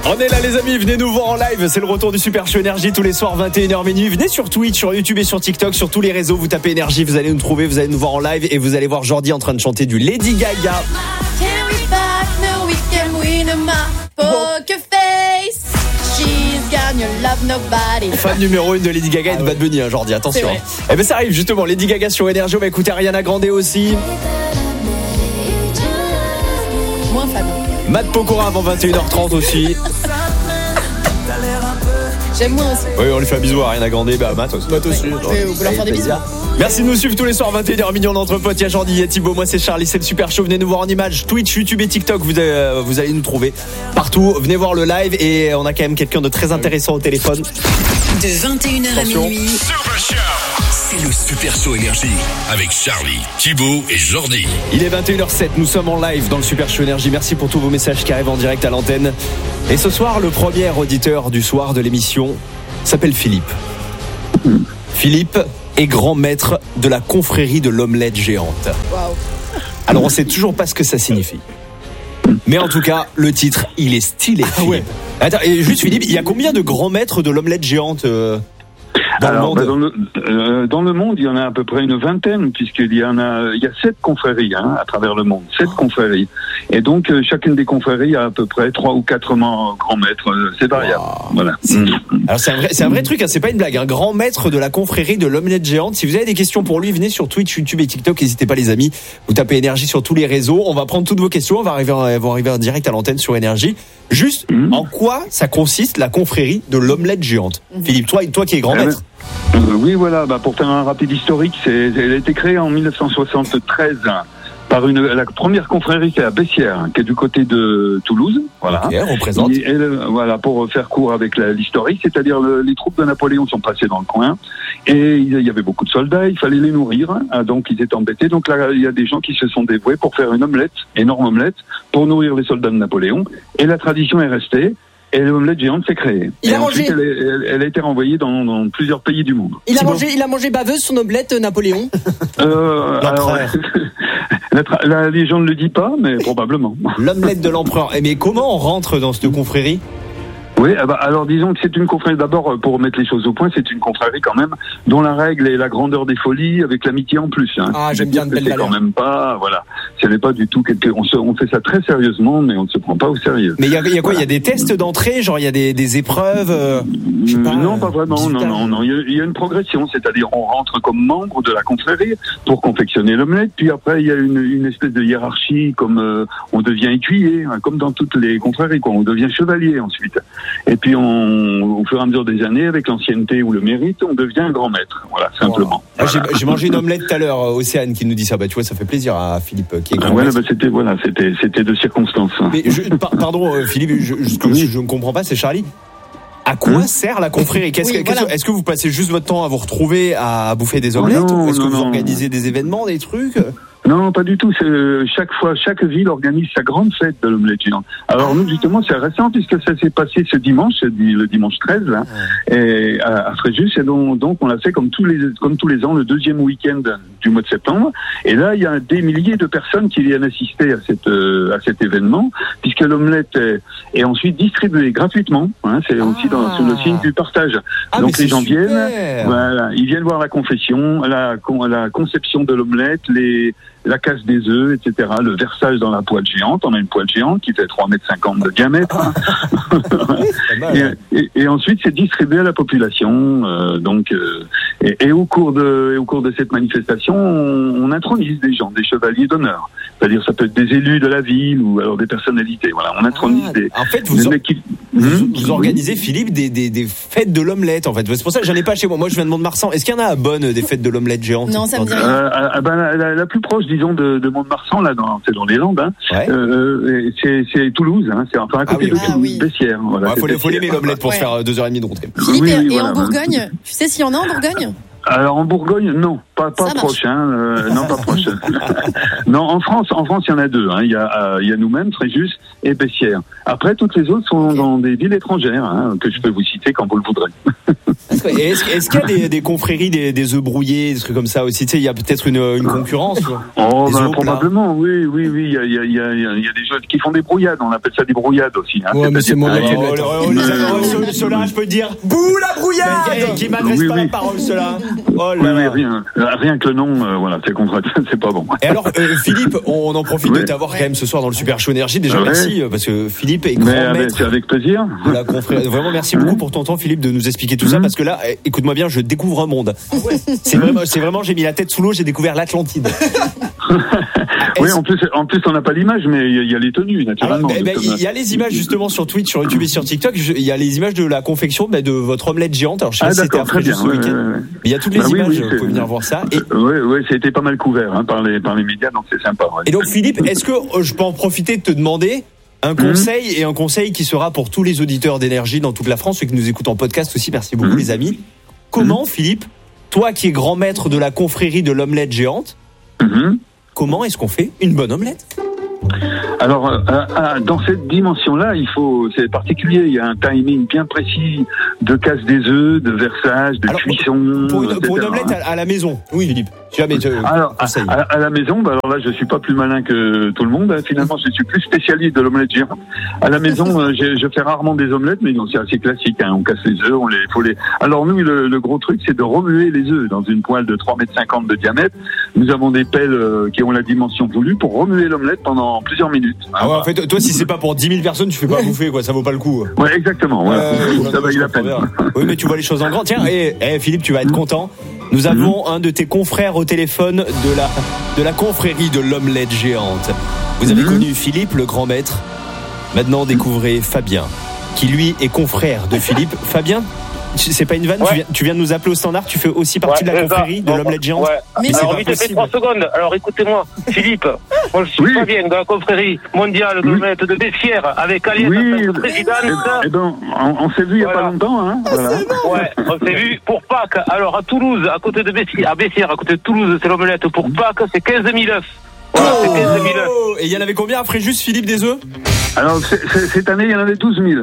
On est là les amis, venez nous voir en live, c'est le retour du Super Show Énergie tous les soirs 21h minuit. Venez sur Twitch, sur YouTube et sur TikTok, sur tous les réseaux, vous tapez Énergie, vous allez nous trouver, vous allez nous voir en live et vous allez voir Jordi en train de chanter du Lady Gaga. Fan numéro 1 de Lady Gaga et de Bad Bunny, hein, Jordi, attention. Eh ben ça arrive justement, Lady Gaga sur Énergie, on va écouter Ariana Grande aussi. Moins fan. Matt Pokora avant 21h30 aussi. J'aime moins aussi. Oui, on lui fait un bisou à Ariana Grande, bah Matt aussi. Je vais vous leur faire des bisous. Merci de nous suivre tous les soirs 21h millions d'entre potes. Il y a Jordi, il y a Thibaut, moi c'est Charlie, c'est le Super Show. Venez nous voir en images, Twitch, YouTube et TikTok, vous allez nous trouver partout. Venez voir le live et on a quand même quelqu'un de très intéressant au téléphone. De 21h à minuit, c'est le Super Show Énergie avec Charlie, Thibaut et Jordi. Il est 21h07, nous sommes en live dans le Super Show Énergie. Merci pour tous vos messages qui arrivent en direct à l'antenne. Et ce soir, le premier auditeur du soir de l'émission s'appelle Philippe. Philippe est grand maître de la confrérie de l'omelette géante. Waouh. Alors on sait toujours pas ce que ça signifie. Mais en tout cas, le titre, il est stylé. Ouais. Attends, et juste Philippe, il y a combien de grands maîtres de l'omelette géante dans le monde? Dans le monde, il y en a à peu près une vingtaine, puisqu'il y a 7 confréries à travers le monde, 7 confréries. Et donc, chacune des confréries a à peu près 3 ou 4 grands maîtres. C'est variable. Wow. Voilà. Alors, c'est un vrai truc, c'est pas une blague. Un grand maître de la confrérie de l'omelette géante. Si vous avez des questions pour lui, venez sur Twitch, YouTube et TikTok. N'hésitez pas, les amis. Vous tapez Énergie sur tous les réseaux. On va prendre toutes vos questions. On va arriver en direct à l'antenne sur Énergie. Juste, en quoi ça consiste la confrérie de l'omelette géante? Philippe, toi qui es grand maître. Oui, voilà. Pour faire un rapide historique, elle a été créée en 1973 par la première confrérie qui est à Bessières, qui est du côté de Toulouse. Voilà. Okay, on représente. Et voilà, pour faire court avec l'historique, c'est-à-dire les troupes de Napoléon sont passées dans le coin et il y avait beaucoup de soldats, il fallait les nourrir, donc ils étaient embêtés. Donc là, il y a des gens qui se sont dévoués pour faire une énorme omelette, pour nourrir les soldats de Napoléon. Et la tradition est restée. Et l'omelette géante s'est créée. Elle a été renvoyée dans plusieurs pays du monde. Il a mangé baveuse son omelette, Napoléon. Alors, la légende ne le dit pas, mais probablement. L'omelette de l'empereur. Mais comment on rentre dans cette confrérie? Oui, alors disons que c'est une confrérie, d'abord pour mettre les choses au point, c'est une confrérie quand même dont la règle est la grandeur des folies avec l'amitié en plus. Ah, j'aime bien de belles valeurs. C'est quand même pas, voilà, ce n'est pas du tout on fait ça très sérieusement, mais on ne se prend pas au sérieux. Mais il y a quoi? Il y a des tests d'entrée, genre il y a des épreuves Non, pas vraiment, non. Il y a une progression, c'est-à-dire on rentre comme membre de la confrérie pour confectionner l'omelette, puis après il y a une espèce de hiérarchie, comme on devient écuyer, comme dans toutes les confréries, quoi. On devient chevalier ensuite. Et puis, au fur et à mesure des années, avec l'ancienneté ou le mérite, on devient un grand maître. Voilà, simplement. Voilà. J'ai mangé une omelette tout à l'heure, Océane, qui nous dit ça. Tu vois, ça fait plaisir à Philippe, qui est grand maître. C'était de circonstance. Mais pardon, Philippe, je ne comprends pas, c'est Charlie. À quoi sert la confrérie? Est-ce que vous passez juste votre temps à vous retrouver à bouffer des omelettes, ou est-ce que vous organisez des événements, des trucs? Non, pas du tout. Chaque ville organise sa grande fête de l'omelette géante. Alors nous, justement, c'est récent puisque ça s'est passé ce dimanche, le dimanche 13, là, et à Fréjus. Et donc on l'a fait comme tous les ans, le deuxième week-end du mois de septembre. Et là, il y a des milliers de personnes qui viennent assister à cet événement, puisque l'omelette est ensuite distribuée gratuitement. C'est aussi sous le signe du partage. Donc les gens viennent, ils viennent voir la confession, la conception de l'omelette, la casse des œufs, etc., le versage dans la poêle géante. On a une poêle géante qui fait 3,50 m de diamètre. Et ensuite, c'est distribué à la population. Et au cours de cette manifestation, on intronise des gens, des chevaliers d'honneur. C'est-à-dire, ça peut être des élus de la ville ou alors des personnalités. Voilà, on intronise des. En fait, vous organisez, Philippe, des fêtes de l'omelette. En fait, c'est pour ça que j'en ai pas chez moi. Moi, je viens de Mont-de-Marsan. Est-ce qu'il y en a à Bonne des fêtes de l'omelette géante? Non, ça me dit rien. La plus proche, disons, de Mont-de-Marsan, là, c'est dans les Landes. C'est Toulouse. C'est enfin à côté de Toulouse, Bessières. Voilà, faut l'aimer l'omelette pour se faire 2h30 de route. Philippe, et en Bourgogne, tu sais s'il y en a en Bourgogne? Alors en Bourgogne, non, pas proche, non, pas proche. Non, en France, il y en a deux. Il y a nous-mêmes, Fréjus et Bessières. Après, toutes les autres sont dans des villes étrangères, hein, que je peux vous citer quand vous le voudrez. Et est-ce qu'il y a des confréries, des œufs brouillés, des trucs comme ça aussi? Tu sais, il y a peut-être une concurrence. Oh, probablement, oui. Il y a des gens qui font des brouillades. On appelle ça des brouillades aussi. Hein. Ouais, mais c'est moi ceux-là, je peux dire. Bouh, la brouillade! Qui m'adresse pas la parole, ceux-là. Oh là là. Rien que le nom, voilà, c'est contradictoire, c'est pas bon. Et alors, Philippe, on en profite de t'avoir quand même ce soir dans le Super Show Énergie. Déjà, merci, parce que Philippe est grand maître. C'est avec plaisir. La confrérie. Vraiment, merci beaucoup pour ton temps, Philippe, de nous expliquer tout ça, parce que là, écoute-moi bien, je découvre un monde. C'est vraiment, j'ai mis la tête sous l'eau, j'ai découvert l'Atlantide. Oui, en plus, on n'a pas l'image, mais il y a les tenues, naturellement. Il y a les images, justement, sur Twitch, sur YouTube et sur TikTok. Il y a les images de la confection de votre omelette géante. Alors, je sais pas si c'était après juste ce week-end. Mais il y a toutes les images, vous pouvez venir voir ça. Oui, ça a été pas mal couvert, hein, par les médias, donc c'est sympa. Ouais. Et donc, Philippe, est-ce que je peux en profiter de te demander un conseil qui sera pour tous les auditeurs d'énergie dans toute la France, ceux qui nous écoutent en podcast aussi, merci beaucoup les amis. Comment, Philippe, toi qui es grand maître de la confrérie de l'omelette géante, comment est-ce qu'on fait une bonne omelette? Alors, dans cette dimension-là, c'est particulier. Il y a un timing bien précis de casse des œufs, de versage, de cuisson. Pour une omelette à la maison, oui, Philippe. Alors, à la maison, alors là, je suis pas plus malin que tout le monde. Finalement, je suis plus spécialiste de l'omelette géante. À la maison, je fais rarement des omelettes, mais c'est assez classique. Hein. On casse les œufs, Alors nous, le gros truc, c'est de remuer les œufs dans une poêle de 3,50 m de diamètre. Nous avons des pelles qui ont la dimension voulue pour remuer l'omelette pendant plusieurs minutes. Ah ouais, en fait, toi, si c'est pas pour 10 000 personnes, tu fais pas bouffer, quoi. Ça vaut pas le coup. Ouais, exactement. Ça vaut la peine. Oui, mais tu vois les choses en grand. Tiens, Philippe, tu vas être content. Nous avons un de tes confrères au téléphone de la confrérie de l'omelette géante. Vous avez connu Philippe, le grand maître. Maintenant, découvrez Fabien, qui lui est confrère de Philippe. Fabien, c'est pas une vanne, tu viens de nous appeler au standard, tu fais aussi partie de la confrérie de l'omelette géante. Mais alors, vite fait 3 secondes. Alors, écoutez-moi, Philippe, moi je suis Fabien de la confrérie mondiale de l'omelette de Bessières avec Aliette, la présidente. On s'est vu il y a pas longtemps, hein. Voilà. Ouais, on s'est vu pour Pâques. Alors, à Toulouse, à côté de Bessières, à côté de Toulouse, c'est l'omelette pour Pâques, c'est 15 000 œufs. Voilà, c'est 15 000 œufs. Et il y en avait combien après juste, Philippe, des œufs? Alors, cette année, il y en avait 12 000.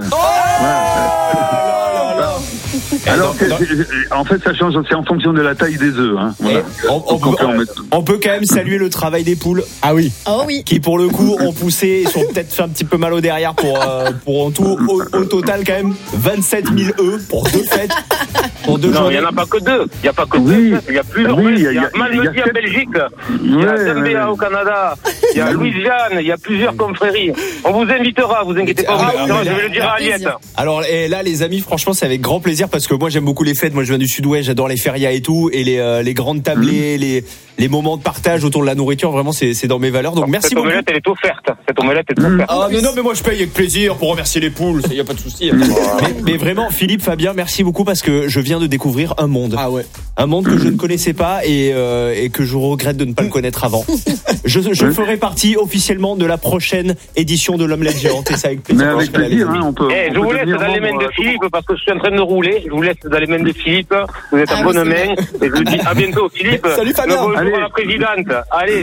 Alors, en fait, ça change, c'est en fonction de la taille des œufs. Hein. Voilà. On peut quand même saluer le travail des poules. Ah oui. Oh oui. Qui, pour le coup, ont poussé et sont peut-être fait un petit peu mal au derrière pour en tout, au total, quand même, 27 000 œufs pour 2 fêtes. Pour 2 non, il n'y en a pas que 2. Il n'y a pas que 2. Il y a plusieurs. Il y a Malmedy en Belgique. Il y a Zambéa au Canada. Il y a Louisiane. Il y a plusieurs confréries. On vous invitera, vous inquiétez pas. Je vais le dire à Aliette. Alors, là, les amis, franchement, c'est avec grand plaisir parce que moi, j'aime beaucoup les fêtes. Moi, je viens du Sud-Ouest, j'adore les férias et tout. Et les grandes tablées, les moments de partage autour de la nourriture, vraiment, c'est dans mes valeurs. Donc, merci beaucoup. Cette omelette, elle est offerte. Cette omelette est offerte. Ah, non, mais moi, je paye avec plaisir pour remercier les poules. Il n'y a pas de souci. Mais vraiment, Philippe, Fabien, merci beaucoup parce que je viens de découvrir un monde. Ah ouais. Un monde que je ne connaissais pas et que je regrette de ne pas le connaître avant. Je ferai partie officiellement de la prochaine édition de l'omelette géante et ça avec plaisir. Mais avec plaisir, hein, on peut. Je vous laisse dans les mains de Philippe parce que je suis en train de rouler. Je vous laisse dans les mains de Philippe. Vous êtes en bonne main. Et je vous dis à bientôt, Philippe. Salut Fabien. Bonjour à la présidente. Allez.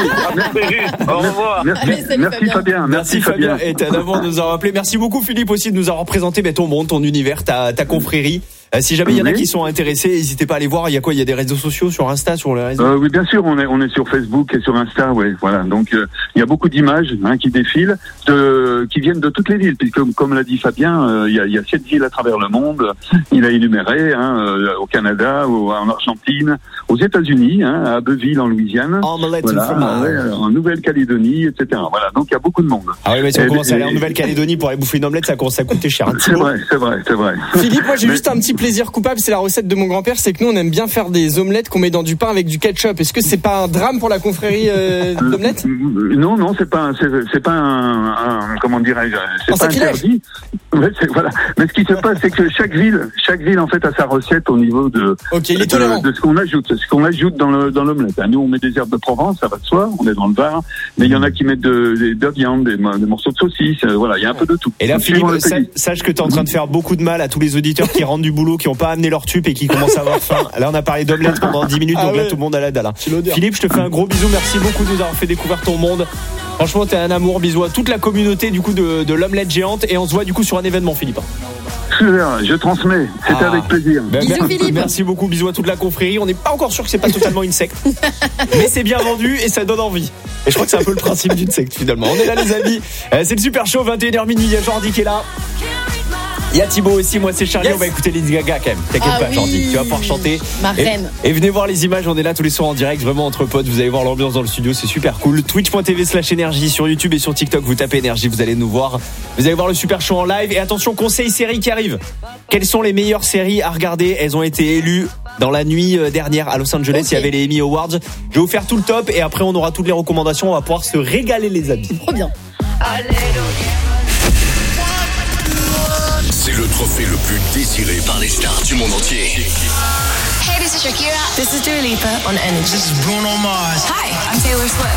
Au revoir. Merci Fabien. Merci Fabien. Et d'avoir nous avoir appelé. Merci beaucoup Philippe aussi de nous avoir présenté ton monde, ton univers, ta confrérie. Si jamais il y en a qui sont intéressés, n'hésitez pas à aller voir. Il y a quoi? Il y a des réseaux sociaux sur Insta, sur les réseaux. Oui, bien sûr, on est sur Facebook et sur Insta, ouais, voilà. Donc il y a beaucoup d'images qui défilent, qui viennent de toutes les villes. Puis comme l'a dit Fabien, il y a 7 villes à travers le monde. Il a énuméré au Canada, en Argentine, aux États-Unis, à Abbeville en Louisiane, en Nouvelle-Calédonie, etc. Voilà, donc il y a beaucoup de monde. Ah oui, mais si on commence à aller en Nouvelle-Calédonie pour aller bouffer une omelette, ça commence à coûter cher. C'est vrai. Philippe, moi j'ai juste un petit plaisir coupable, c'est la recette de mon grand-père, c'est que nous on aime bien faire des omelettes qu'on met dans du pain avec du ketchup. Est-ce que c'est pas un drame pour la confrérie d'omelettes? Non, c'est pas un comment dirais-je, c'est pas interdit. Voilà. Mais ce qui se passe, c'est que chaque ville en fait a sa recette au niveau de ce qu'on ajoute dans l'omelette. Nous on met des herbes de Provence, ça va de soi, on est dans le Var, mais il y en a qui mettent de la viande, des morceaux de saucisse, voilà, il y a un peu de tout. Et là Philippe, sache que tu es en train de faire beaucoup de mal à tous les auditeurs qui rentrent du boulot boulot, qui n'ont pas amené leur tube et qui commencent à avoir faim. Là, on a parlé d'omelette pendant 10 minutes, donc là, tout le monde a la dalle. Hein. Philippe, je te fais un gros bisou. Merci beaucoup de nous avoir fait découvrir ton monde. Franchement, t'es un amour. Bisous à toute la communauté du coup de l'omelette géante. Et on se voit du coup sur un événement, Philippe. Super, je transmets. C'était avec plaisir. Bisous, Philippe. Merci beaucoup. Bisous à toute la confrérie. On n'est pas encore sûr que c'est pas totalement une secte, mais c'est bien vendu et ça donne envie. Et je crois que c'est un peu le principe d'une secte finalement. On est là, les amis. C'est le Super Show, 21h minuit. Il y a Jordi qui est là. Il y a Thibaut aussi, moi c'est Charlie, On va écouter Lady Gaga quand même. T'inquiète pas, Jordi, tu vas pouvoir chanter. Ma reine. Et venez voir les images, on est là tous les soirs en direct, vraiment entre potes, vous allez voir l'ambiance dans le studio, c'est super cool. Twitch.tv/énergie, sur YouTube et sur TikTok, vous tapez énergie, vous allez nous voir. Vous allez voir le Super Show en live. Et attention, conseil séries qui arrive. Quelles sont les meilleures séries à regarder? Elles ont été élues dans la nuit dernière à Los Angeles, il y avait les Emmy Awards. Je vais vous faire tout le top et après on aura toutes les recommandations, on va pouvoir se régaler les amis. Trop bien. C'est le trophée le plus désiré par les stars du monde entier. Hey, this is Shakira. This is Dua Lipa on Energy. This is Bruno Mars. Hi, I'm Taylor Swift.